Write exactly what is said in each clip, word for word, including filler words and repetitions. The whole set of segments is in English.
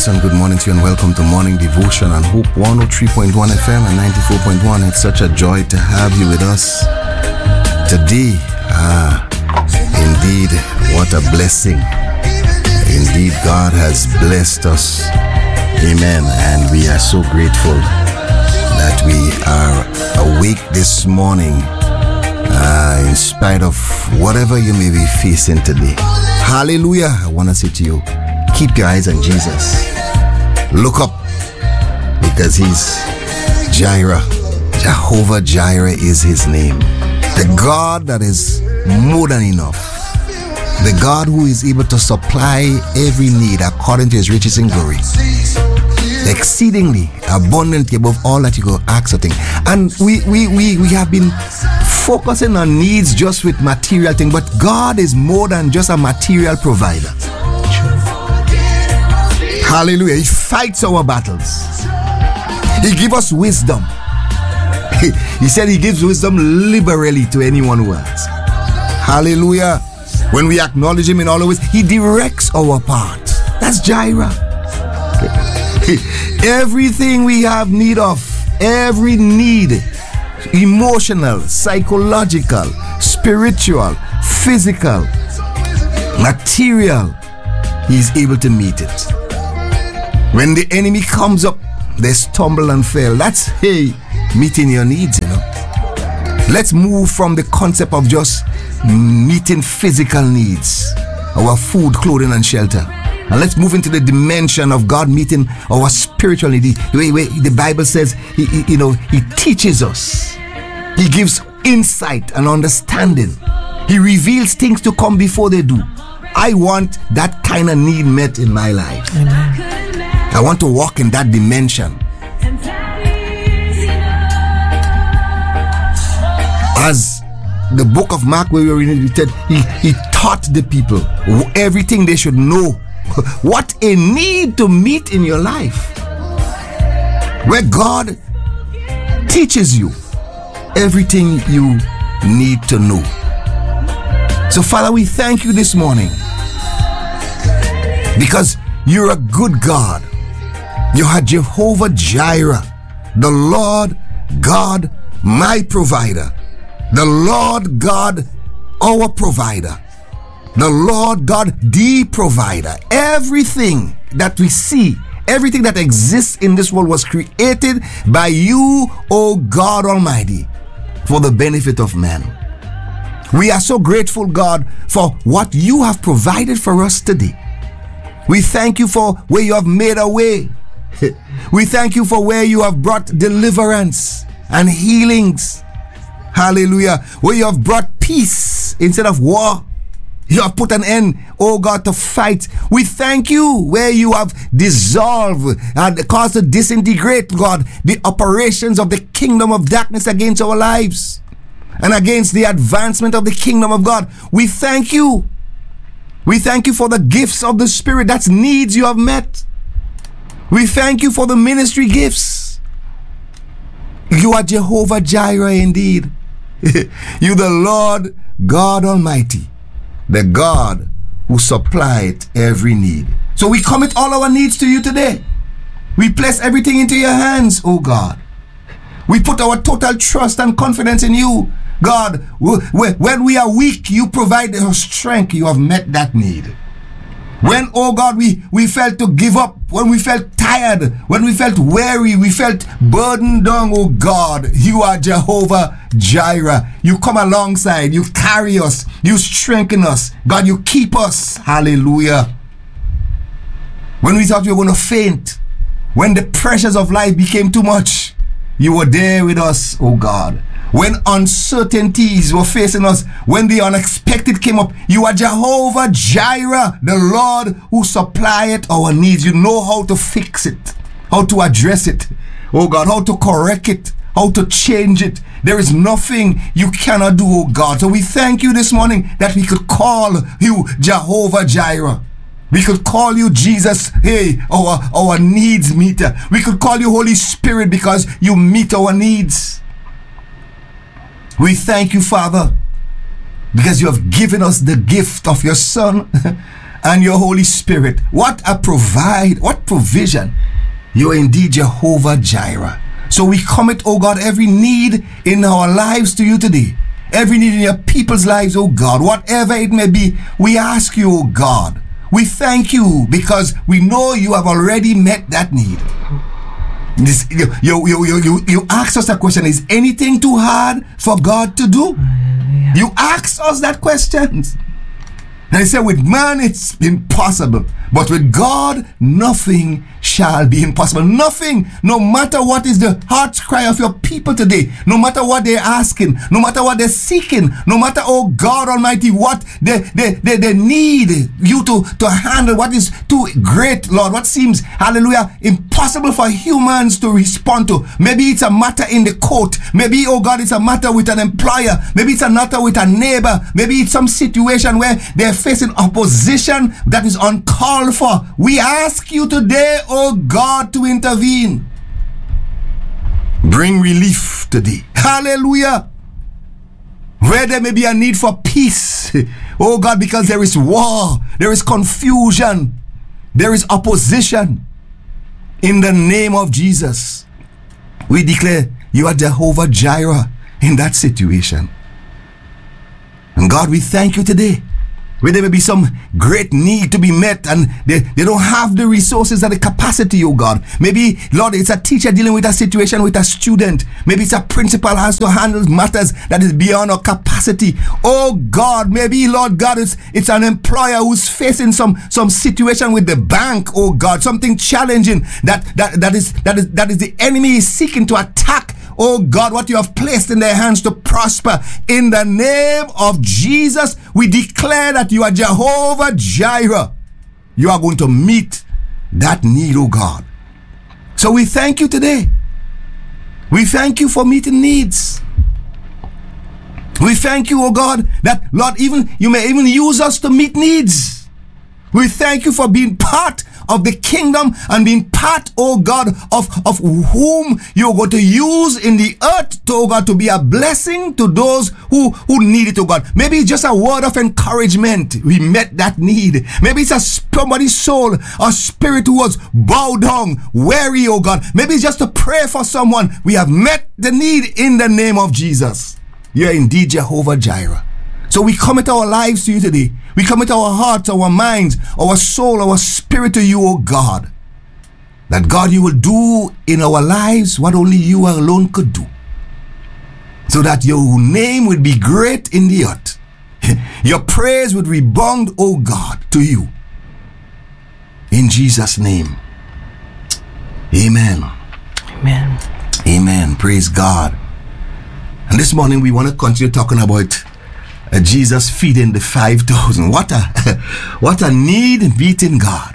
blessed and good morning to you, and welcome to Morning Devotion on Hope one oh three point one F M and ninety-four point one. It's such a joy to have you with us today. Ah, indeed, what a blessing. Indeed, God has blessed us. Amen. And we are so grateful that we are awake this morning, uh, in spite of whatever you may be facing today. Hallelujah. I want to say to you, keep your eyes on Jesus. Look up, because he's Jireh. Jehovah Jireh is his name. The God that is more than enough. The God who is able to supply every need according to his riches in glory. Exceedingly, abundantly above all that you could ask or think. And we, we, we, we have been focusing on needs just with material things, but God is more than just a material provider. Hallelujah. He fights our battles. He gives us wisdom. He, he said he gives wisdom liberally to anyone who asks. Hallelujah. When we acknowledge him in all of ways, he directs our path. That's Jireh. Everything we have need of, every need, emotional, psychological, spiritual, physical, material, he is able to meet it. When the enemy comes up, they stumble and fail. That's, hey, meeting your needs, you know. Let's move from the concept of just meeting physical needs, our food, clothing, and shelter. And let's move into the dimension of God meeting our spiritual needs. The Bible says, he, he, you know, he teaches us. He gives insight and understanding. He reveals things to come before they do. I want that kind of need met in my life. Amen. I want to walk in that dimension. As the book of Mark, where we were reading, it said, he, he taught the people everything they should know. What a need to meet in your life. Where God teaches you everything you need to know. So, Father, we thank you this morning, because you're a good God. You are Jehovah Jireh, the Lord God, my provider. The Lord God, our provider. The Lord God, the provider. Everything that we see, everything that exists in this world was created by you, O God Almighty, for the benefit of man. We are so grateful, God, for what you have provided for us today. We thank you for where you have made a way. We thank you for where you have brought deliverance and healings. Hallelujah. Where you have brought peace instead of war. You have put an end, oh God, to fight. We thank you where you have dissolved and caused to disintegrate, God, the operations of the kingdom of darkness against our lives and against the advancement of the kingdom of God. We thank you. We thank you for the gifts of the Spirit. That's needs you have met. We thank you for the ministry gifts. You are Jehovah Jireh indeed. You the Lord God Almighty, the God who supplied every need. So we commit all our needs to you today. We place everything into your hands, oh God. We put our total trust and confidence in you. God, when we are weak, you provide the strength. You have met that need. When, oh God, we, we felt to give up, when we felt tired, when we felt weary, we felt burdened down, oh God, you are Jehovah Jireh. You come alongside, you carry us, you strengthen us. God, you keep us. Hallelujah. When we thought we were going to faint, when the pressures of life became too much, you were there with us, oh God. When uncertainties were facing us, when the unexpected came up, you are Jehovah Jireh, the Lord who supplieth our needs. You know how to fix it, how to address it, oh God, how to correct it, how to change it. There is nothing you cannot do, oh God. So we thank you this morning that we could call you Jehovah Jireh. We could call you Jesus, hey, our, our needs meter. We could call you Holy Spirit because you meet our needs. We thank you, Father, because you have given us the gift of your Son and your Holy Spirit. What a provide, what provision. You are indeed Jehovah Jireh. So we commit, oh God, every need in our lives to you today. Every need in your people's lives, oh God, whatever it may be, we ask you, oh God. We thank you because we know you have already met that need. This, you, you, you, you, you ask us a question, is anything too hard for God to do? Hallelujah. You ask us that question. And he said, with man it's impossible, but with God nothing shall be impossible. Nothing, no matter what is the heart's cry of your people today, no matter what they're asking, no matter what they're seeking, no matter, oh God Almighty, what they, they, they, they need you to, to handle, what is too great, Lord, what seems, hallelujah, impossible for humans to respond to. Maybe it's a matter in the court. Maybe, oh God, it's a matter with an employer. Maybe it's a matter with a neighbor. Maybe it's some situation where they're facing opposition that is uncalled for. We ask you today, oh God, to intervene. Bring relief today. Hallelujah. Where there may be a need for peace, oh God, because there is war, there is confusion, there is opposition. In the name of Jesus, we declare you are Jehovah Jireh in that situation. And God, we thank you today. Where there may be some great need to be met and they, they don't have the resources and the capacity, oh God. Maybe, Lord, it's a teacher dealing with a situation with a student. Maybe it's a principal has to handle matters that is beyond our capacity. Oh God, maybe, Lord God, it's, it's an employer who's facing some, some situation with the bank, oh God, something challenging that, that, that, is, that, is, that is the enemy is seeking to attack. Oh God, what you have placed in their hands to prosper. In the name of Jesus, we declare that you are Jehovah Jireh. You are going to meet that need, oh God. So we thank you today. We thank you for meeting needs. We thank you, oh God, that, Lord, even you may even use us to meet needs. We thank you for being part of the kingdom and being part, oh God, of, of whom you're going to use in the earth, to, oh God, to be a blessing to those who, who need it, oh God. Maybe it's just a word of encouragement. We met that need. Maybe it's a somebody's soul or spirit who was bowed down, weary, oh God. Maybe it's just to pray for someone. We have met the need in the name of Jesus. You're indeed Jehovah Jireh. So we commit our lives to you today. We commit our hearts, our minds, our soul, our spirit to you, oh God. That God, you will do in our lives what only you alone could do. So that your name would be great in the earth. Your praise would rebound, oh God, to you. In Jesus' name. Amen. Amen. Amen. Praise God. And this morning we want to continue talking about Uh, Jesus feeding the five thousand. What a, what a need meeting God.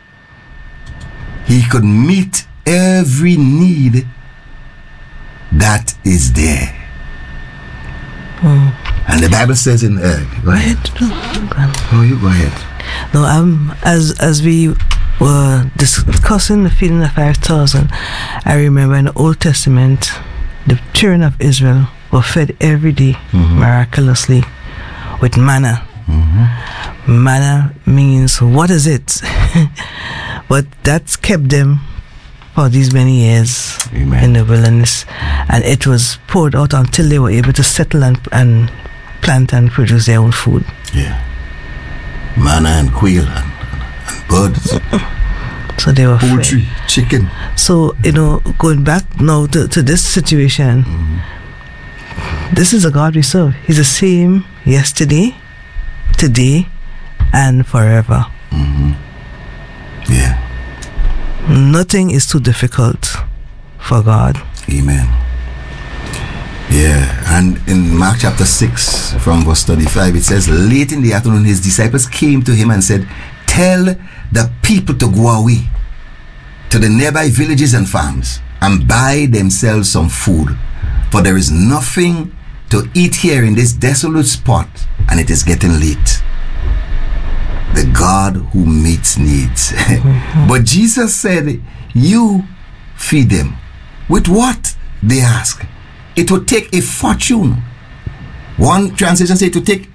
He could meet every need that is there. Mm. And the Bible says in, uh, go ahead. Oh, you go ahead. No, um, as as we were discussing the feeding of five thousand, I remember in the Old Testament, the children of Israel were fed every day, mm-hmm. miraculously, with manna. Mm-hmm. Manna means, what is it? But that's kept them for these many years. Amen. In the wilderness, and it was poured out until they were able to settle and, and plant and produce their own food. Yeah. Manna and quail and, and birds. So they were poultry, fed. Chicken. So, you know, going back now to, to this situation, mm-hmm. This is a God we serve. He's the same yesterday, today, and forever. Mm-hmm. Yeah. Nothing is too difficult for God. Amen. Yeah. And in Mark chapter six, from verse thirty-five, it says, late in the afternoon, his disciples came to him and said, tell the people to go away to the nearby villages and farms and buy themselves some food. For there is nothing to eat here in this desolate spot, and it is getting late. The God who meets needs. Mm-hmm. But Jesus said, you feed them. With what? They ask. It would take a fortune. One translation says it would take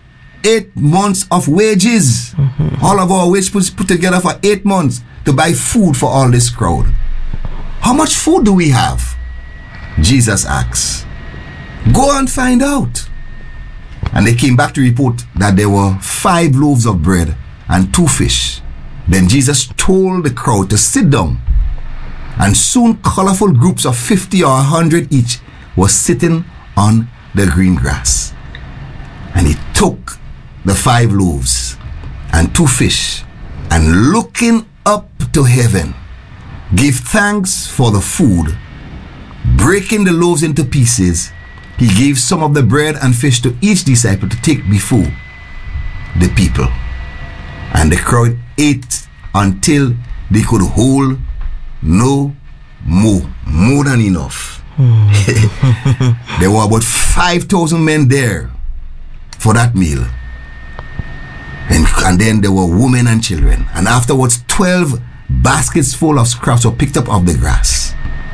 eight months of wages. Mm-hmm. All of our wages put, put together for eight months to buy food for all this crowd. How much food do we have? Jesus asks. Go and find out. And they came back to report that there were five loaves of bread and two fish. Then Jesus told the crowd to sit down. And soon colorful groups of fifty or one hundred each were sitting on the green grass. And he took the five loaves and two fish, and looking up to heaven, gave thanks for the food. Breaking the loaves into pieces, he gave some of the bread and fish to each disciple to take before the people. And the crowd ate until they could hold no more, more than enough. Mm. There were about five thousand men there for that meal. And, and then there were women and children. And afterwards, twelve baskets full of scraps were picked up off the grass.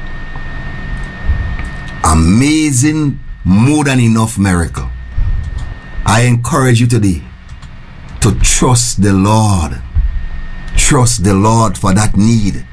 Amazing, more than enough miracle. I encourage you today to trust the Lord. Trust the Lord for that need.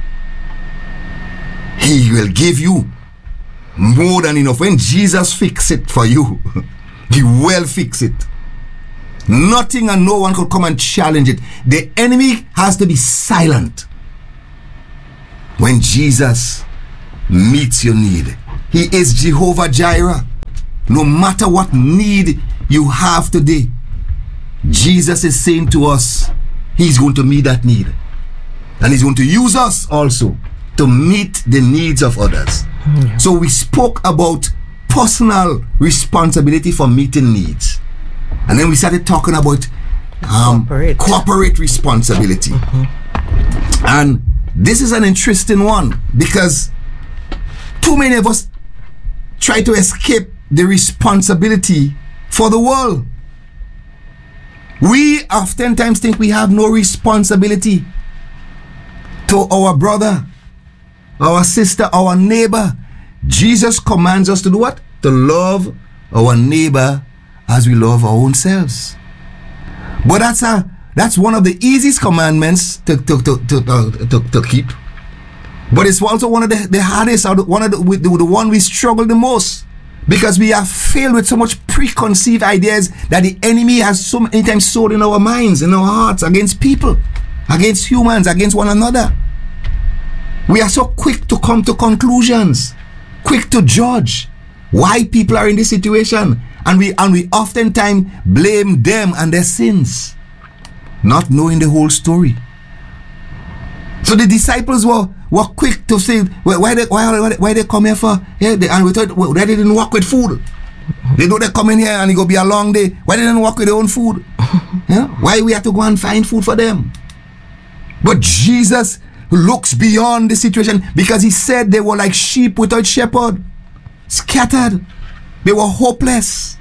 He will give you more than enough. When Jesus fix it for you, he will fix it. Nothing and no one could come and challenge it. The enemy has to be silent when Jesus meets your need. He is Jehovah Jireh. No matter what need you have today, Jesus is saying to us, he's going to meet that need. And he's going to use us also to meet the needs of others. Yeah. So we spoke about personal responsibility for meeting needs. And then we started talking about um, corporate. corporate responsibility. Mm-hmm. And this is an interesting one, because too many of us try to escape the responsibility for the world. We oftentimes think we have no responsibility to our brother, our sister, our neighbor. Jesus commands us to do what? To love our neighbor as we love our own selves. But that's a that's one of the easiest commandments to to to to, uh, to, to keep. But it's also one of the, the hardest, or one of the, the the one we struggle the most, because we are filled with so much preconceived ideas that the enemy has so many times sowed in our minds, in our hearts, against people, against humans, against one another. We are so quick to come to conclusions, quick to judge why people are in this situation, and we and we oftentimes blame them and their sins, not knowing the whole story. So the disciples were were quick to say, why why they why, why, why they come here for? Yeah, they, and we thought, well, they didn't work with food. They know they come in here and it go be a long day. Why they didn't work with their own food? Yeah? Why we have to go and find food for them? But Jesus looks beyond the situation, because he said they were like sheep without shepherd, scattered. They were hopeless.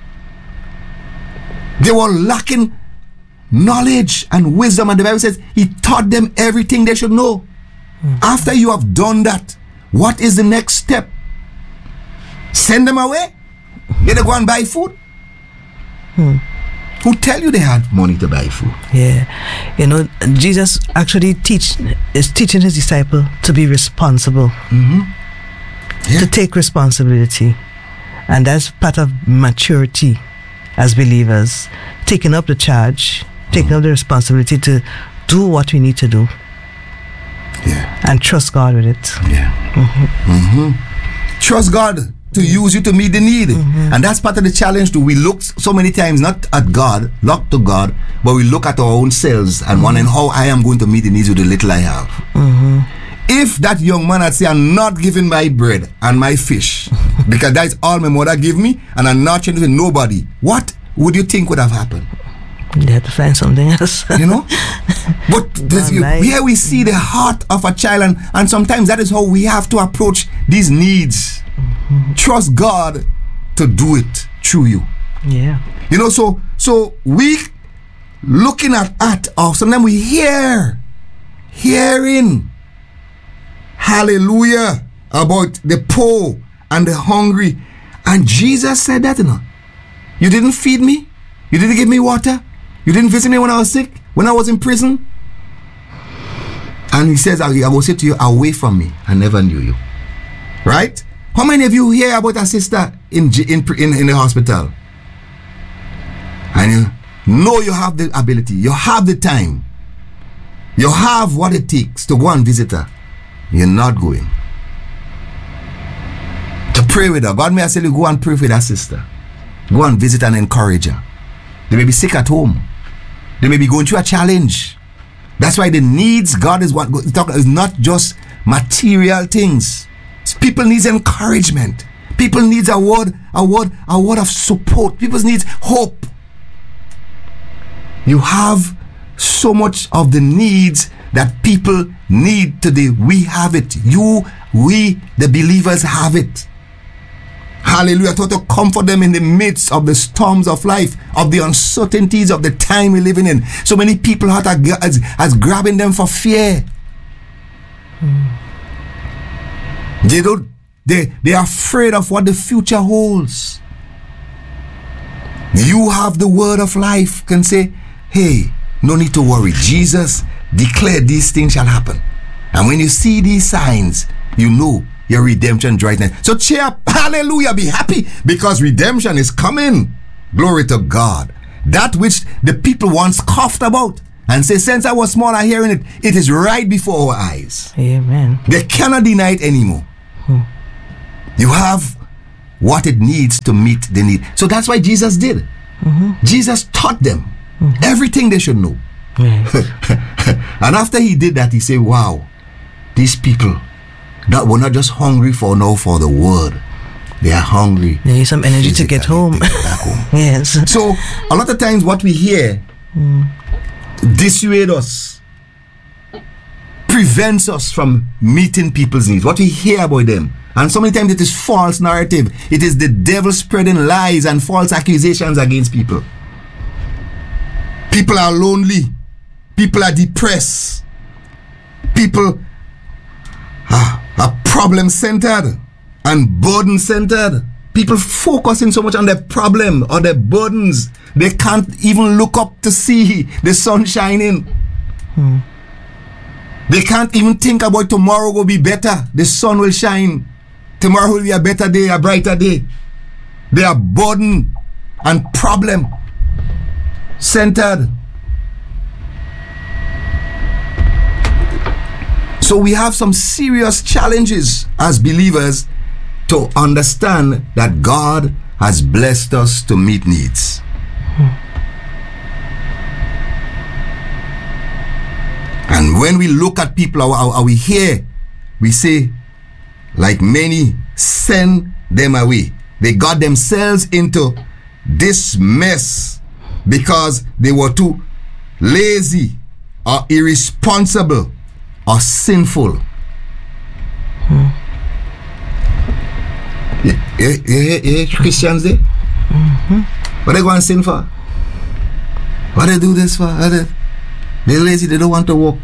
They were lacking knowledge and wisdom, and the Bible says he taught them everything they should know. Mm-hmm. After you have done that, what is the next step? Send them away? Did they go and buy food? Hmm. Who tell you they had money to buy food? Yeah, you know, Jesus actually teach is teaching his disciple to be responsible, mm-hmm. yeah. to take responsibility, and that's part of maturity as believers, taking up the charge, taking mm-hmm. up the responsibility to do what we need to do, yeah, and trust God with it. Yeah, mm-hmm. Mm-hmm. Trust God to use you to meet the need. Mm-hmm. And that's part of the challenge too. We look so many times not at God, not to God, but we look at our own selves and mm-hmm. wondering how I am going to meet the needs with the little I have. Mm-hmm. If that young man had said, I'm not giving my bread and my fish because that's all my mother gave me and I'm not changing to nobody, what would you think would have happened? They had to find something else. You know? But this, you, here we see the heart of a child, and, and sometimes that is how we have to approach these needs. Mm-hmm. Trust God to do it through you. Yeah. You know, so so we looking at at or sometimes we hear hearing hallelujah about the poor and the hungry. And Jesus said that, you know. You didn't feed me? You didn't give me water. You didn't visit me when I was sick, when I was in prison. And he says, I, I will say to you, away from me. I never knew you. Right? How many of you hear about a sister in, in, in, in the hospital? And you know you have the ability. You have the time. You have what it takes to go and visit her. You're not going. To pray with her. God may I say you go and pray for that sister. Go and visit and encourage her. They may be sick at home. They may be going through a challenge. That's why the needs God is what talking is not just material things. People needs encouragement. People needs a word, a word, a word of support. People needs hope. You have so much of the needs that people need today. We have it. You, we, the believers have it. Hallelujah. To comfort them in the midst of the storms of life, of the uncertainties of the time we're living in. So many people are as, as grabbing them for fear. Hmm. They don't, they, they are afraid of what the future holds. You have the word of life, can say, hey, no need to worry. Jesus declared these things shall happen. And when you see these signs, you know your redemption right now. So cheer up, hallelujah, be happy because redemption is coming. Glory to God. That which the people once coughed about and say, since I was small, I hearing it, it is right before our eyes. Amen. They cannot deny it anymore. Hmm. You have what it needs to meet the need. So that's why Jesus did. Mm-hmm. Jesus taught them mm-hmm. everything they should know. Yes. And after he did that, he said, wow, these people that were not just hungry for now for the word, they are hungry. They need some energy to get home. To get back home. Yes. So a lot of times what we hear mm. dissuade us, prevents us from meeting people's needs. What we hear about them. And so many times it is false narrative. It is the devil spreading lies and false accusations against people. People are lonely. People are depressed. People are, are problem-centered and burden-centered. People focusing so much on their problem or their burdens, they can't even look up to see the sun shining. Hmm. They can't even think about tomorrow will be better. The sun will shine. Tomorrow will be a better day, a brighter day. They are burden and problem-centered. So we have some serious challenges as believers to understand that God has blessed us to meet needs. Hmm. And when we look at people, or, or, or we hear, we say, like many, send them away. They got themselves into this mess because they were too lazy or irresponsible or sinful. Hmm. You, you, you, you, you Christians there? Mm-hmm. What they go and sin for? What they do this for? What they, they're lazy, they don't want to walk.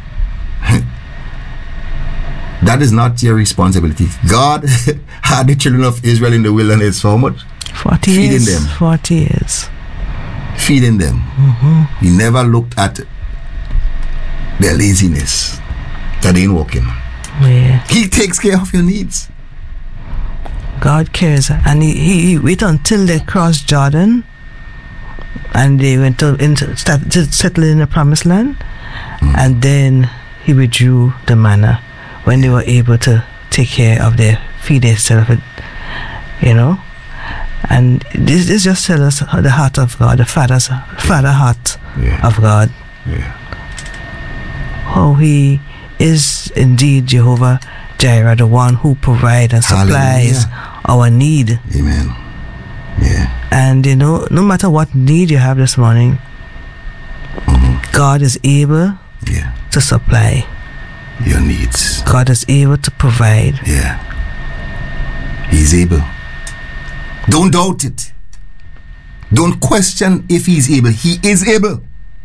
That is not your responsibility. God had the children of Israel in the wilderness for how much? Forty Feeding years. them. Forty years. Feeding them. Mm-hmm. He never looked at their laziness. That ain't working. Yeah. He takes care of your needs. God cares, and he, he, he wait until they crossed Jordan, and they went to, into, start, to settle in the promised land, mm. and then he withdrew the manna when they were able to take care of their feed themselves, you know. And this, this just tells us the heart of God, the Father's Father heart yeah. of God. Yeah. How he is indeed Jehovah Jireh, the one who provides and supplies Hallelujah. Our need. Amen. Yeah. And you know, no matter what need you have this morning, mm-hmm. God is able yeah. to supply your needs. God is able to provide. Yeah. He's able. Don't doubt it. Don't question if he's able. He is able.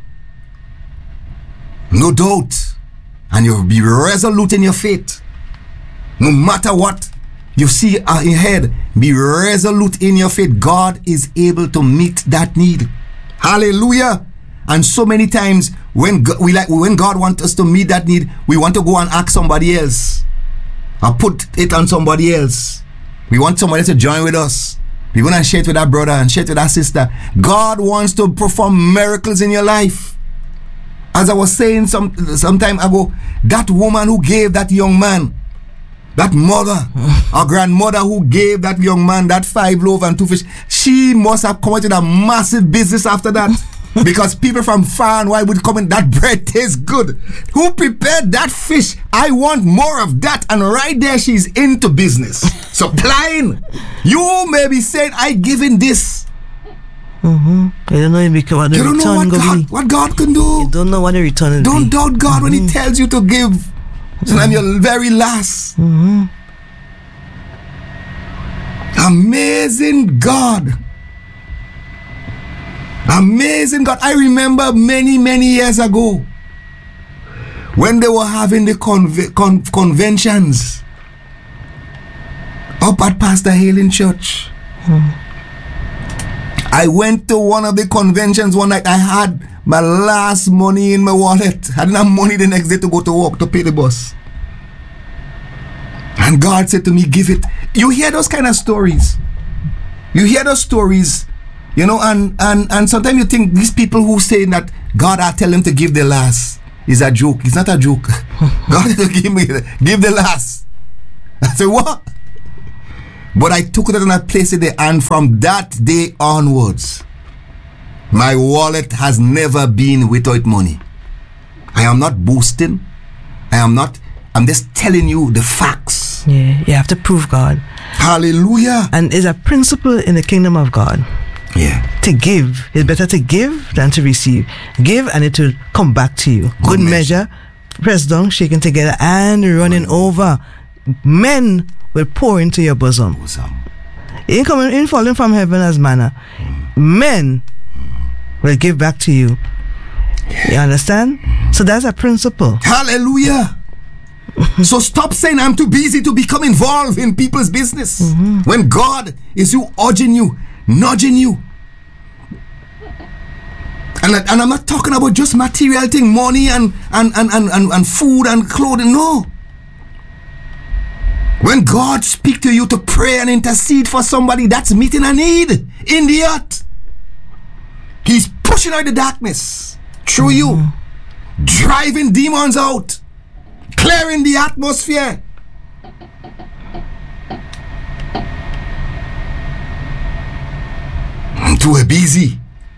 No doubt. And you'll be resolute in your faith. No matter what you see ahead, be resolute in your faith. God is able to meet that need. Hallelujah. And so many times when God, we like when God wants us to meet that need, we want to go and ask somebody else or put it on somebody else. We want somebody else to join with us. We want to share it with our brother and share it with our sister. God wants to perform miracles in your life. As I was saying some some time ago, that woman who gave that young man, that mother, our grandmother who gave that young man that five loaves and two fish, she must have come out with a massive business after that. Because people from far and wide would come in, that bread tastes good. Who prepared that fish? I want more of that. And right there, she's into business. Supplying. You may be saying, I given this. Mm-hmm. You don't know what the you don't know what God, what God can do. You don't know what the return is. Don't be. doubt God mm-hmm. when He tells you to give. So mm-hmm. I'm your very last. Mm-hmm. Amazing God. Amazing God. I remember many, many years ago when they were having the conve- con- conventions up at Pastor Halen Church. Hmm. I went to one of the conventions one night. I had my last money in my wallet. I didn't have money the next day to go to work to pay the bus. And God said to me, give it. You hear those kind of stories. You hear those stories. You know, and, and, and sometimes you think these people who say that God, I tell them to give the last, is a joke. It's not a joke. God will give me, give the last. I said, what? But I took it and I placed it there. And from that day onwards, my wallet has never been without money. I am not boasting. I am not, I'm just telling you the facts. Yeah, you have to prove God. Hallelujah. And there's a principle in the kingdom of God. Yeah. To give. It's better to give than to receive. Give and it will come back to you. Good, Good measure, measure, pressed down, shaken together, and running right. over. Men will pour into your bosom. bosom. In coming, in falling from heaven as manna. Mm. Men mm. will give back to you. Yeah. You understand? Mm. So that's a principle. Hallelujah. So stop saying I'm too busy to become involved in people's business. Mm-hmm. When God is you urging you, nudging you. And, and I'm not talking about just material thing, money and, and, and, and, and, and food and clothing. No. When God speaks to you to pray and intercede for somebody, that's meeting a need in the earth. He's pushing out the darkness through mm-hmm. you, driving demons out, clearing the atmosphere. And too busy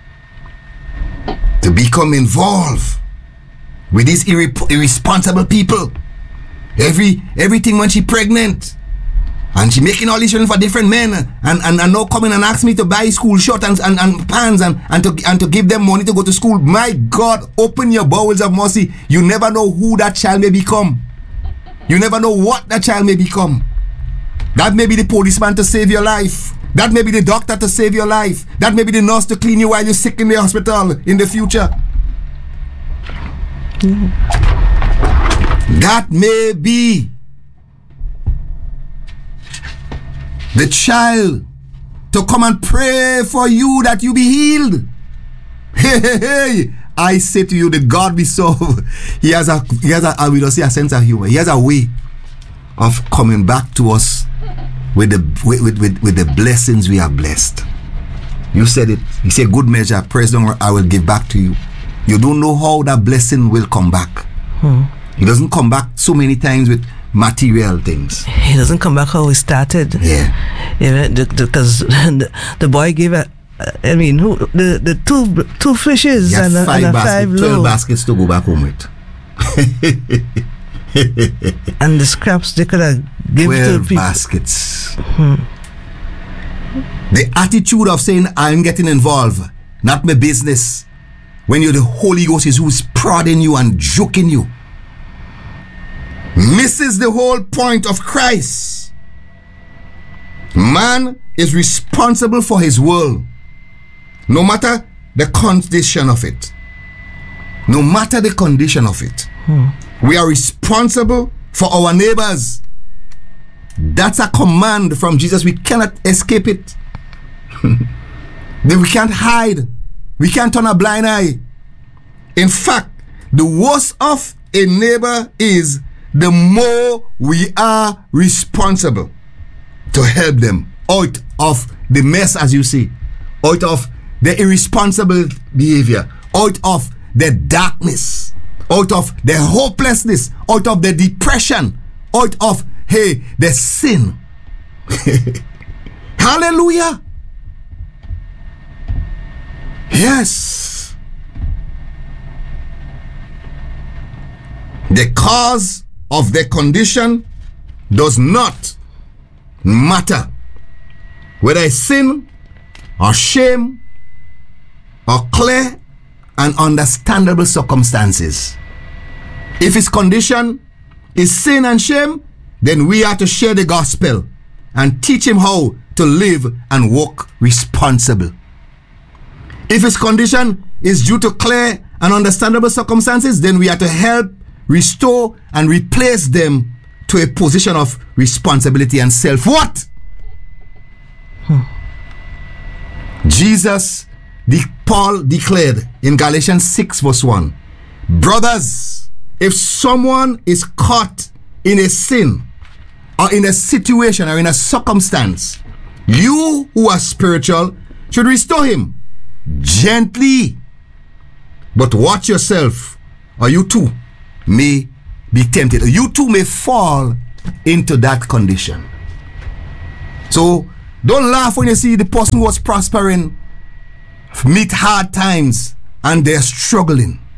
to become involved with these irre- irresponsible people. Every everything when she pregnant and she making all these children for different men and, and, and now coming and ask me to buy school shorts and, and, and pants and, and to and to give them money to go to school. My God, open your bowels of mercy. You never know who that child may become. You never know what that child may become. That may be the policeman to save your life. That may be the doctor to save your life. That may be the nurse to clean you while you're sick in the hospital in the future. Mm-hmm. That may be the child to come and pray for you that you be healed. Hey, hey, hey. I say to you, the God we serve, he has a, he has a, I will say a sense of humor. He has a way of coming back to us with the with, with, with the blessings we are blessed. You said it. He said, good measure, praise the Lord, I will give back to you. You don't know how that blessing will come back. Hmm. He doesn't come back so many times with material things. He doesn't come back how he started. Yeah. Yeah, because the, the boy gave a, I mean, who the, the two two fishes and a, five and a basket, five twelve loaves. baskets to go back home with. And the scraps they could have given to people. baskets. Hmm. The attitude of saying I'm getting involved, not my business. When you're the Holy Ghost is who's prodding you and joking you, misses the whole point of Christ. Man is responsible for his world, no matter the condition of it. No matter the condition of it. Hmm. We are responsible for our neighbors. That's a command from Jesus. We cannot escape it. We can't hide. We can't turn a blind eye. In fact, the worst of a neighbor is the more we are responsible to help them out of the mess, as you see, out of the irresponsible behavior, out of the darkness, out of the hopelessness, out of the depression, out of, hey, the sin. Hallelujah. Yes. The cause of the condition does not matter. Whether it's sin or shame or clear and understandable circumstances. If his condition is sin and shame, then we are to share the gospel and teach him how to live and walk responsible. If his condition is due to clear and understandable circumstances, then we are to help restore and replace them to a position of responsibility and self what? Hmm. Jesus, the, Paul declared in Galatians six verse one, brothers, if someone is caught in a sin or in a situation or in a circumstance, you who are spiritual should restore him gently. But watch yourself, or you too may be tempted. You too may fall into that condition. So don't laugh when you see the person who was prospering meet hard times and they're struggling.